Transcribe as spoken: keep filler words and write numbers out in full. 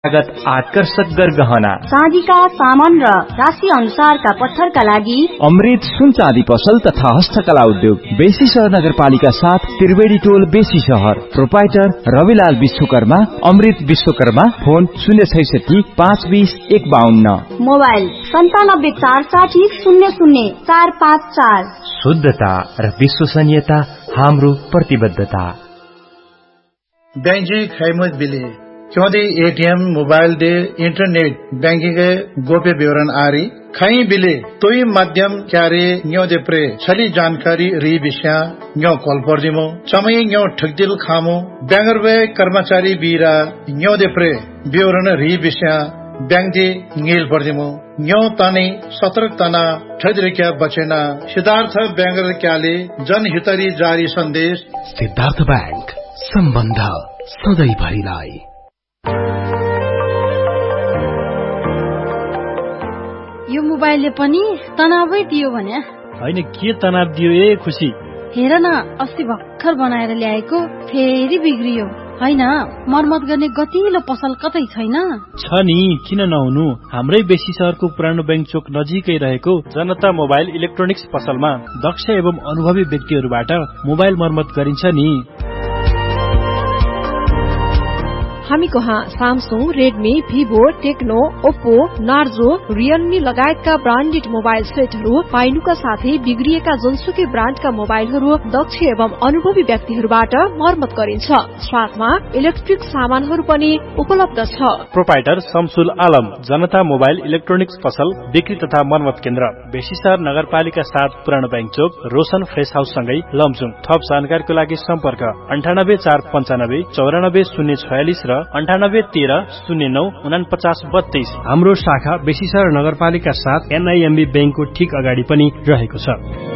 लागत आकर्षक गरगहना, चाँदीका सामान र राशि अनुसारका पत्थरका लागि अमृत सुन चाँदी पसल तथा हस्तकला उद्योग बेसी सहर नगरपालिका साथ त्रिवेणी टोल बेसी सहर। प्रोपाइटर रविलाल विश्वकर्मा, अमृत विश्वकर्मा। फोन शून्य छैसठी पाँच बीस एक बाहन्न। मोबाइल सन्तानब्बे चार साठी शून्य शून्य चार पाँच चार। शुद्धता र विश्वसनीयता हाम्रो प्रतिबद्धता। बैंक जी खैमत बिले क्योंकि ATM mobile they internet banking के गोप्य विवरण आरी खई बिले तोई माध्यम क्यारे न्यो दे प्रे छली जानकारी री विषय न्यो कॉल पर दिमो चमई न्यो ठगदिल खामो बैंगर वे कर्मचारी बीरा न्यो दे प्रे विवरण री विषय बैंक दे नील पर दिमो न्यो ताने सतर्क तना ठगरिक्या बचेना। सिद्धार्थ बैंगर क्याले जनहितरी जारी संदेश। सिद्धार्थ बैंक सम्बन्ध सधैँ भरिलाई। यो मोबाइलले पनि तनावै दियो भने हैन के तनाव दियो ए खुसी। हेर न अस्ति भर्खर बनाएर ल्याएको फेरि बिग्रियो। हैन मर्मत गर्ने गतिलो पसल कतै छैन? छ नि किन नहुनु। हाम्रै बेसी सहरको पुरानो बैंक चोक नजिकै रहेको जनता मोबाइल इलेक्ट्रोनिक्स पसलमा दक्ष एवं अनुभवी व्यक्तिहरूबाट मोबाइल मर्मत गरिन्छ नि। हामी कहाँ Samsung, Redmi, Vivo, Tecno, Oppo, Narzo, Realme लगायतका ब्रान्डेड मोबाइल सेटहरू पाइनुका साथै बिग्रिएका जुनसुकै ब्रान्डका मोबाइलहरू दक्ष एवं अनुभवी व्यक्तिहरूबाट मर्मत गरिन्छ। साथमा इलेक्ट्रिक सामानहरू पनि उपलब्ध छ। प्रोपाइटर शमसुल आलम, जनता मोबाइल इलेक्ट्रोनिक्स पसल बिक्री तथा मर्मत केन्द्र, बेसीसहर नगरपालिका सात पुरानो बैंक चोक, रोशन फ्रेस हाउस सँगै लमजुङ। थप जानकारीको लागि सम्पर्क अन्ठानब्बे चार पञ्चानब्बे चौरानब्बे शून्य छयालिस र अन्ठानब्बे तेह्र शून्य नौ उनापचास बत्तीस। हाम्रो शाखा बेसीसहर नगरपालिका साथ एनआईएमबी बैंकको ठिक अगाडि पनि रहेको छ।